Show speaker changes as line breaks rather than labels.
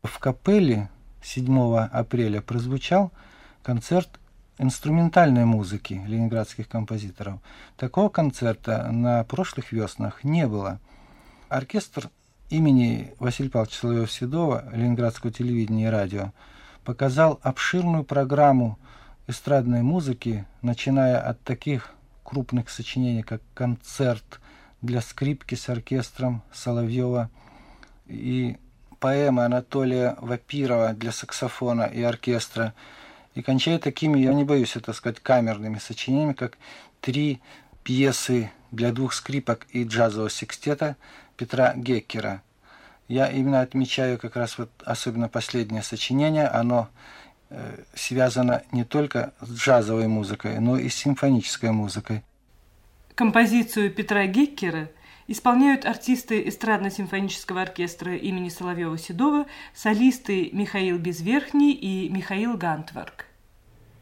В капелле 7 апреля прозвучал концерт инструментальной музыки ленинградских композиторов. Такого концерта на прошлых веснах не было. Оркестр имени Василия Павловича Соловьева-Седова Ленинградского телевидения и радио показал обширную программу эстрадной музыки, начиная от таких крупных сочинений, как «Концерт для скрипки с оркестром Соловьева» и поэмы Анатолия Вапирова для саксофона и оркестра, и кончая такими, я не боюсь это сказать, камерными сочинениями, как 3 пьесы для 2 скрипок и джазового секстета Петра Геккера. Я именно отмечаю как раз вот особенно последнее сочинение, оно связано не только с джазовой музыкой, но и с симфонической музыкой.
Композицию Петра Геккера исполняют артисты эстрадно-симфонического оркестра имени Соловьева-Седова, солисты Михаил Безверхний и Михаил Гантварг.